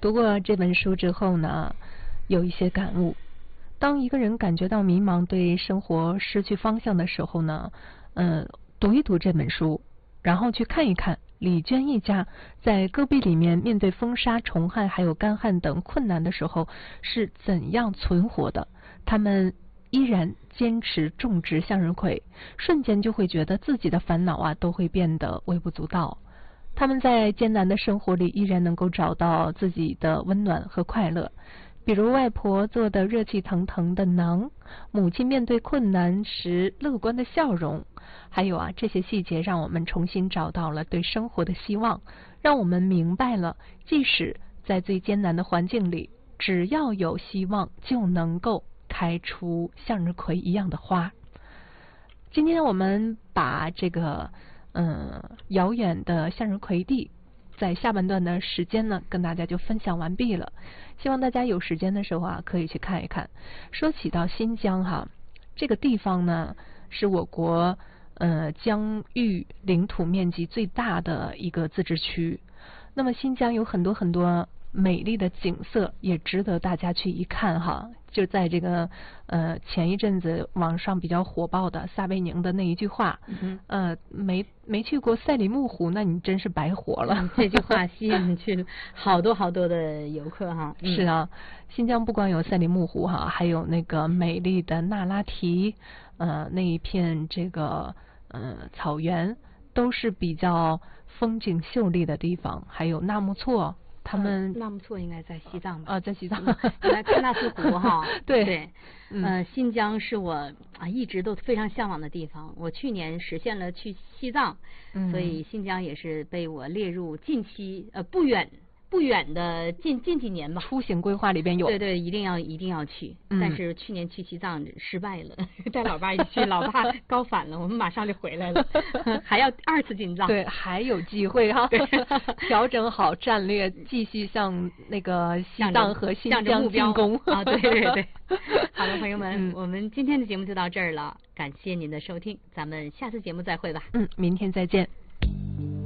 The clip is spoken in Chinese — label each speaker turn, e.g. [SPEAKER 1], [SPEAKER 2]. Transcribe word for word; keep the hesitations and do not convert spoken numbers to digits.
[SPEAKER 1] 读过这本书之后呢，有一些感悟。当一个人感觉到迷茫，对生活失去方向的时候呢，呃，读一读这本书，然后去看一看李娟一家在戈壁里面面对风沙、虫害还有干旱等困难的时候是怎样存活的。他们依然坚持种植向日葵，瞬间就会觉得自己的烦恼啊都会变得微不足道。他们在艰难的生活里依然能够找到自己的温暖和快乐，比如外婆做的热气腾腾的馕，母亲面对困难时乐观的笑容，还有啊，这些细节让我们重新找到了对生活的希望，让我们明白了，即使在最艰难的环境里，只要有希望，就能够开出向日葵一样的花。今天我们把这个嗯遥远的向日葵地在下半段的时间呢，跟大家就分享完毕了。希望大家有时间的时候啊，可以去看一看。说起到新疆哈，这个地方呢，是我国呃疆域领土面积最大的一个自治区。那么新疆有很多很多美丽的景色，也值得大家去一看哈。就在这个呃前一阵子网上比较火爆的撒贝宁的那一句话，嗯、呃没没去过赛里木湖，那你真是白活了。
[SPEAKER 2] 这句话吸引去好多好多的游客哈。
[SPEAKER 1] 嗯、是啊，新疆不光有赛里木湖哈，还有那个美丽的那拉提，呃那一片这个呃草原都是比较风景秀丽的地方，还有纳木错。他们、
[SPEAKER 2] 呃、纳木错应该在西藏吧？
[SPEAKER 1] 啊，在西藏。
[SPEAKER 2] 来喀纳斯湖哈。
[SPEAKER 1] 对
[SPEAKER 2] 对，
[SPEAKER 1] 嗯、
[SPEAKER 2] 呃，新疆是我啊一直都非常向往的地方。我去年实现了去西藏，嗯、所以新疆也是被我列入近期呃不远不远的近近几年吧
[SPEAKER 1] 出行规划里边有。
[SPEAKER 2] 对对，一定要一定要去。
[SPEAKER 1] 嗯、
[SPEAKER 2] 但是去年去西藏失败了，带老爸一起去，老爸高反了，我们马上就回来了，还要二次进藏。
[SPEAKER 1] 对，还有机会哈。调整好战略，继续向那个西藏和新疆进攻
[SPEAKER 2] 啊！对对对。好了，朋友们、嗯，我们今天的节目就到这儿了，感谢您的收听，咱们下次节目再会吧。
[SPEAKER 1] 嗯，明天再见。